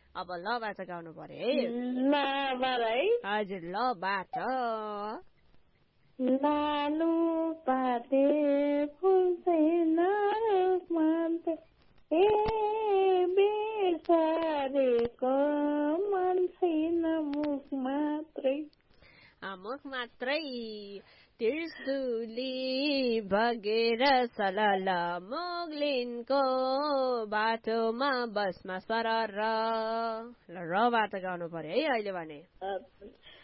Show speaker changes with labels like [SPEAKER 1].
[SPEAKER 1] अब लबाट गाउनु पर्यो है हजुर लबाट
[SPEAKER 2] लालु पाते फुल छैन मान्छे बेसारेको मन छैन मुख
[SPEAKER 1] मात्रै त्रिशुली भगेर सलल मुगलिनको बाटोमा बसमा सरर रबाट गाउनु पर्यो है अहिले भने